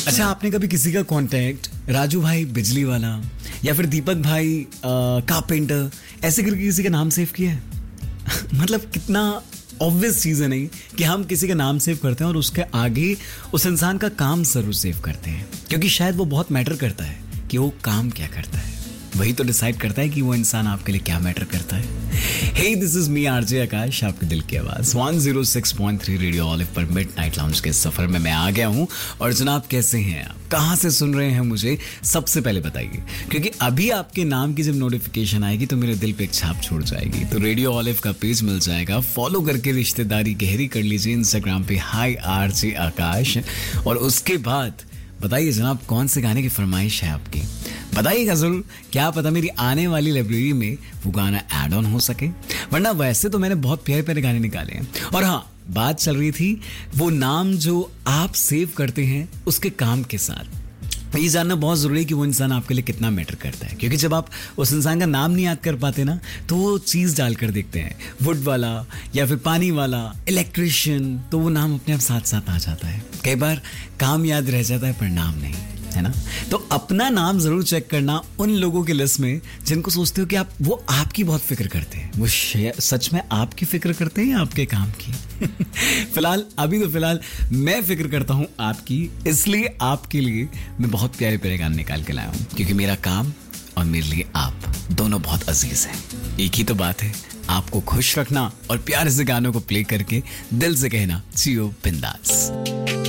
अच्छा, आपने कभी किसी का कांटेक्ट राजू भाई बिजली वाला या फिर दीपक भाई कारपेंटर ऐसे करके किसी का नाम सेव किया है? मतलब कितना ऑब्वियस चीज है नहीं कि हम किसी का नाम सेव करते हैं और उसके आगे उस इंसान का काम जरूर सेव करते हैं, क्योंकि शायद वो बहुत मैटर करता है कि वो काम क्या करता है। वही तो डिसाइड करता है कि वो इंसान आपके लिए क्या मैटर करता है। हे, दिस इज मी आरजे आकाश, आपके दिल की आवाज 106.3 रेडियो ऑलिव पर मिडनाइट लाउंज के सफर में मैं आ गया हूं। और जनाब, कैसे हैं आप? कहां से सुन रहे हैं मुझे? सबसे पहले बताइए, क्योंकि अभी आपके नाम की जब नोटिफिकेशन आएगी तो मेरे दिल पे एक छाप छोड़ जाएगी। तो रेडियो ऑलिव का पेज मिल जाएगा, फॉलो करके रिश्तेदारी गहरी कर लीजिए इंस्टाग्राम पे हाई आरजे आकाश। और उसके बाद बताइए जनाब, कौन से गाने की फरमाइश है आपकी? बताइएगा जरूर, क्या पता मेरी आने वाली लाइब्रेरी में वो गाना ऐड ऑन हो सके। वरना वैसे तो मैंने बहुत प्यारे प्यारे गाने निकाले हैं। और हाँ, बात चल रही थी वो नाम जो आप सेव करते हैं उसके काम के साथ। ये जानना बहुत जरूरी है कि वो इंसान आपके लिए कितना मैटर करता है, क्योंकि जब आप उस इंसान का नाम नहीं याद कर पाते ना, तो वो चीज़ डालकर देखते हैं, वुड वाला या फिर पानी वाला, इलेक्ट्रिशियन, तो वो नाम अपने आप साथ साथ आ जाता है। कई बार काम याद रह जाता है पर नाम नहीं, है ना? तो अपना नाम जरूर चेक करना उन लोगों की लिस्ट में जिनको सोचते हो कि वो आपकी बहुत फिक्र करते हैं। वो सच में आपकी फिक्र करते हैं या आपके काम की? फिलहाल मैं फिक्र करता हूं आपकी, इसलिए आपके लिए मैं बहुत प्यारे प्यारे गाने निकाल के लाया हूं, क्योंकि मेरा काम और मेरे लिए आप दोनों बहुत अजीज हैं। एक ही तो बात है, आपको खुश रखना और प्यारे से गानों को प्ले करके दिल से कहना जियो बिंदास।